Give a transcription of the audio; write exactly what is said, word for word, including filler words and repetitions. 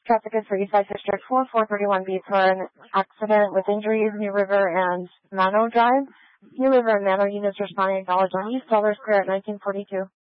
Traffic is for Eastside District four, four thirty-one B for an accident with injuries, New River and Mano Drive. New River and Mano units responding acknowledged on East Dollar Square at nineteen forty-two.